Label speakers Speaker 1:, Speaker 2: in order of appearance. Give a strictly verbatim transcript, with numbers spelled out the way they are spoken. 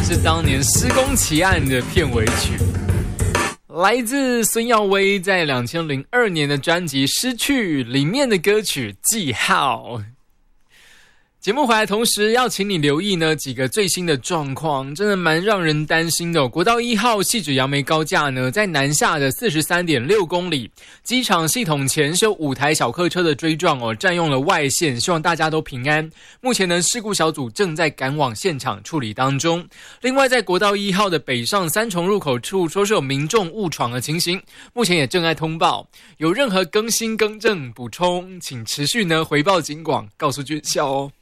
Speaker 1: 是当年《施工奇案》的片尾曲，来自孙耀威在二零零二年的专辑《失去》里面的歌曲《记号》。节目回来同时要请你留意呢几个最新的状况，真的蛮让人担心的、哦、国道一号汐止杨梅高架呢，在南下的 四十三点六公里，机场系统前是有五台小客车的追撞哦，占用了外线，希望大家都平安。目前呢，事故小组正在赶往现场处理当中。另外，在国道一号的北上三重入口处，说是有民众误闯的情形，目前也正在通报。有任何更新、更正、补充，请持续呢回报警广，告诉军校哦。